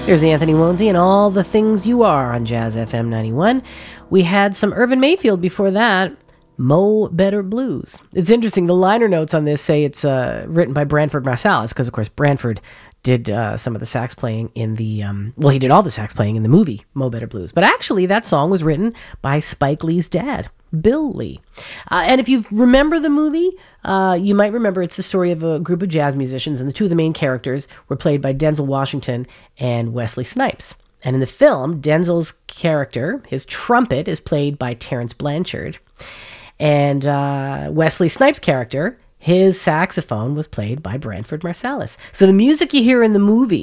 There's Anthony Wonsi and All the Things You Are on Jazz FM 91. We had some Irvin Mayfield before that, Mo Better Blues. It's interesting, the liner notes on this say it's written by Branford Marsalis, because of course Branford did some of the sax playing in the, he did all the sax playing in the movie Mo Better Blues. But actually that song was written by Spike Lee's dad, Bill Lee. And if you remember the movie, you might remember it's the story of a group of jazz musicians, and the two of the main characters were played by Denzel Washington and Wesley Snipes. And in the film, Denzel's character, his trumpet, is played by Terrence Blanchard. And Wesley Snipes' character, his saxophone, was played by Branford Marsalis. So the music you hear in the movie